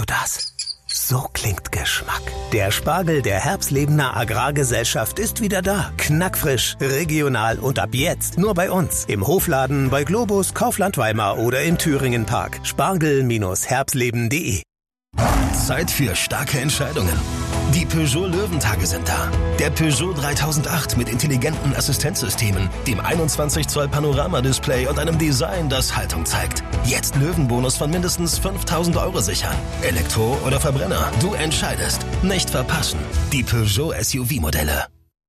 das? So klingt Geschmack. Der Spargel der Herbstlebener Agrargesellschaft ist wieder da. Knackfrisch, regional und ab jetzt nur bei uns. Im Hofladen, bei Globus, Kaufland Weimar oder im Thüringen Park. Spargel-herbstleben.de. Zeit für starke Entscheidungen. Die Peugeot Löwentage sind da. Der Peugeot 3008 mit intelligenten Assistenzsystemen, dem 21 Zoll Panoramadisplay und einem Design, das Haltung zeigt. Jetzt Löwenbonus von mindestens 5.000 Euro sichern. Elektro oder Verbrenner, du entscheidest. Nicht verpassen. Die Peugeot SUV-Modelle.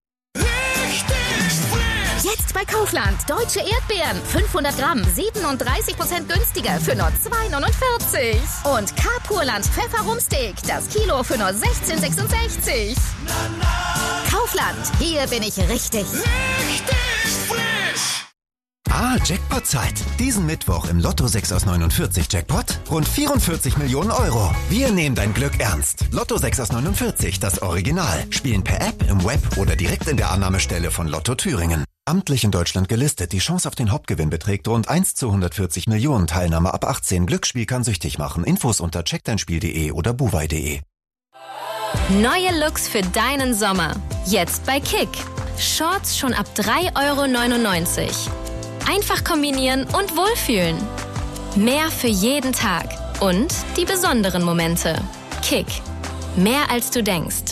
Jetzt bei Kaufland. Deutsche Erdbeeren. 500 Gramm. 37% günstiger für nur 2,49. Und Carpurland Pfefferrumsteak. Das Kilo für nur 16,66. Kaufland. Hier bin ich richtig. Richtig frisch. Jackpot-Zeit. Diesen Mittwoch im Lotto 6 aus 49 Jackpot rund 44 Millionen Euro. Wir nehmen dein Glück ernst. Lotto 6 aus 49, das Original. Spielen per App, im Web oder direkt in der Annahmestelle von Lotto Thüringen. Amtlich in Deutschland gelistet. Die Chance auf den Hauptgewinn beträgt rund 1 zu 140 Millionen. Teilnahme ab 18. Glücksspiel kann süchtig machen. Infos unter checkdeinspiel.de oder buwei.de. Neue Looks für deinen Sommer. Jetzt bei Kick. Shorts schon ab 3,99 €. Einfach kombinieren und wohlfühlen. Mehr für jeden Tag. Und die besonderen Momente. Kick. Mehr als du denkst.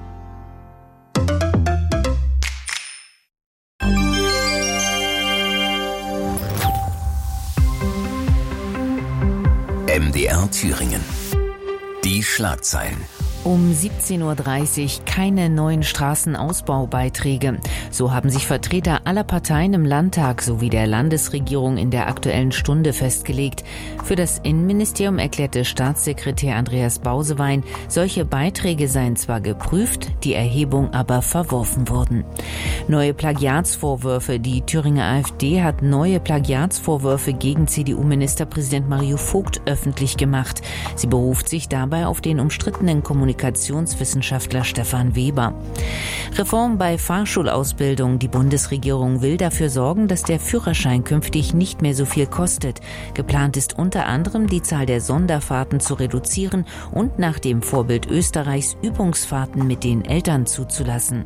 MDR Thüringen. Die Schlagzeilen. Um 17:30 Uhr keine neuen Straßenausbaubeiträge. So haben sich Vertreter aller Parteien im Landtag sowie der Landesregierung in der Aktuellen Stunde festgelegt. Für das Innenministerium erklärte Staatssekretär Andreas Bausewein, solche Beiträge seien zwar geprüft, die Erhebung aber verworfen worden. Neue Plagiatsvorwürfe. Die Thüringer AfD hat neue Plagiatsvorwürfe gegen CDU-Ministerpräsident Mario Vogt öffentlich gemacht. Sie beruft sich dabei auf den umstrittenen Kommunikationswissenschaftler Stefan Weber. Reform bei Fahrschulausbildung. Die Bundesregierung will dafür sorgen, dass der Führerschein künftig nicht mehr so viel kostet. Geplant ist unter anderem, die Zahl der Sonderfahrten zu reduzieren und nach dem Vorbild Österreichs Übungsfahrten mit den Eltern zuzulassen.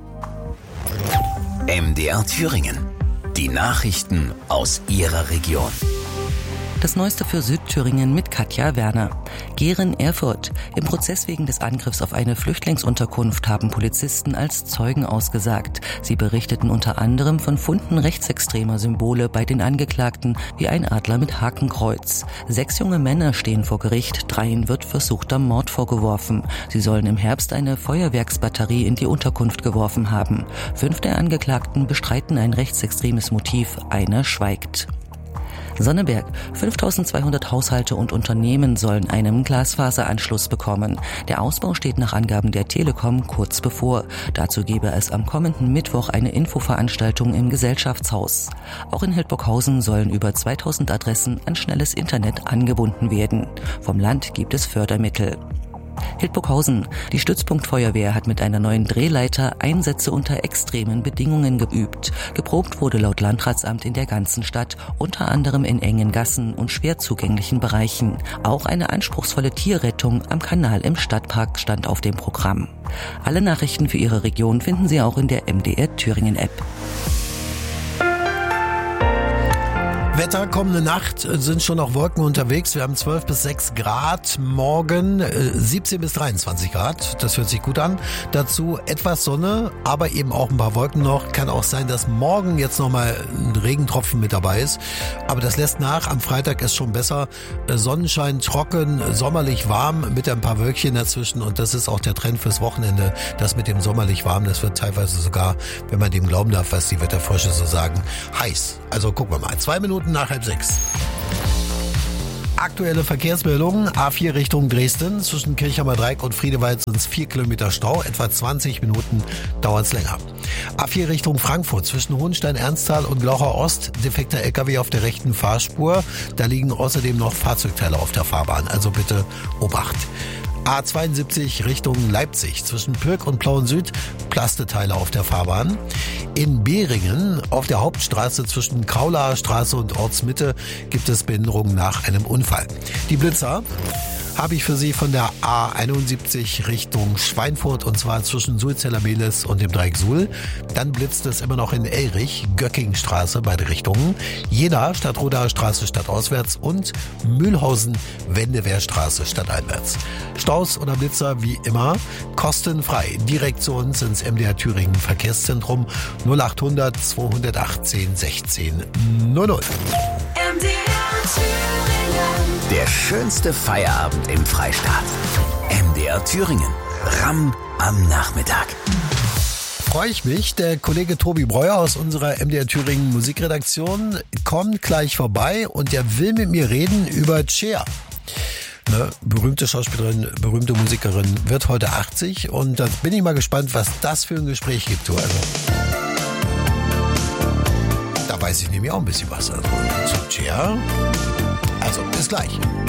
MDR Thüringen. Die Nachrichten aus Ihrer Region. Das Neueste für Südthüringen mit Katja Werner. Gehren, Erfurt. Im Prozess wegen des Angriffs auf eine Flüchtlingsunterkunft haben Polizisten als Zeugen ausgesagt. Sie berichteten unter anderem von Funden rechtsextremer Symbole bei den Angeklagten, wie ein Adler mit Hakenkreuz. 6 junge Männer stehen vor Gericht, 3 wird versuchter Mord vorgeworfen. Sie sollen im Herbst eine Feuerwerksbatterie in die Unterkunft geworfen haben. 5 der Angeklagten bestreiten ein rechtsextremes Motiv, einer schweigt. Sonneberg. 5.200 Haushalte und Unternehmen sollen einen Glasfaseranschluss bekommen. Der Ausbau steht nach Angaben der Telekom kurz bevor. Dazu gebe es am kommenden Mittwoch eine Infoveranstaltung im Gesellschaftshaus. Auch in Hildburghausen sollen über 2.000 Adressen an schnelles Internet angebunden werden. Vom Land gibt es Fördermittel. Hildburghausen. Die Stützpunktfeuerwehr hat mit einer neuen Drehleiter Einsätze unter extremen Bedingungen geübt. Geprobt wurde laut Landratsamt in der ganzen Stadt, unter anderem in engen Gassen und schwer zugänglichen Bereichen. Auch eine anspruchsvolle Tierrettung am Kanal im Stadtpark stand auf dem Programm. Alle Nachrichten für Ihre Region finden Sie auch in der MDR Thüringen App. Wetter, kommende Nacht sind schon noch Wolken unterwegs. Wir haben 12 bis 6 Grad, morgen 17 bis 23 Grad. Das hört sich gut an. Dazu etwas Sonne, aber eben auch ein paar Wolken noch. Kann auch sein, dass morgen jetzt nochmal ein Regentropfen mit dabei ist. Aber das lässt nach. Am Freitag ist schon besser. Sonnenschein, trocken, sommerlich warm mit ein paar Wölkchen dazwischen. Und das ist auch der Trend fürs Wochenende. Das mit dem sommerlich warm, das wird teilweise sogar, wenn man dem glauben darf, was die Wetterforscher so sagen, heiß. Also gucken wir mal. 2 Minuten nach 5:30. Aktuelle Verkehrsmeldungen. A4 Richtung Dresden. Zwischen Kirchheimer Dreieck und Friedewald sind es 4 Kilometer Stau. Etwa 20 Minuten dauert es länger. A4 Richtung Frankfurt. Zwischen Hohenstein-Ernsthal und Glaucher Ost. Defekter LKW auf der rechten Fahrspur. Da liegen außerdem noch Fahrzeugteile auf der Fahrbahn. Also bitte Obacht. A72 Richtung Leipzig. Zwischen Pirk und Plauen Süd Plasteteile auf der Fahrbahn. In Behringen auf der Hauptstraße zwischen Kaulaer Straße und Ortsmitte gibt es Behinderungen nach einem Unfall. Die Blitzer habe ich für Sie von der A71 Richtung Schweinfurt, und zwar zwischen Sulzeller-Belis und dem Dreieck Suhl. Dann blitzt es immer noch in Elrich, Göckingstraße, beide Richtungen. Jena, Stadtrodaer Straße stadtauswärts und Mühlhausen, Wendewehrstraße stadteinwärts. Staus oder Blitzer wie immer kostenfrei. Direkt zu uns ins MDR Thüringen Verkehrszentrum 0800 218 16 00. Der schönste Feierabend im Freistaat. MDR Thüringen. Ramm am Nachmittag. Freue ich mich. Der Kollege Tobi Breuer aus unserer MDR Thüringen Musikredaktion kommt gleich vorbei und der will mit mir reden über Cher. Eine berühmte Schauspielerin, berühmte Musikerin, wird heute 80 und da bin ich mal gespannt, was das für ein Gespräch gibt. Also, da weiß ich nämlich auch ein bisschen was. Also, zu Cher. Also, bis gleich.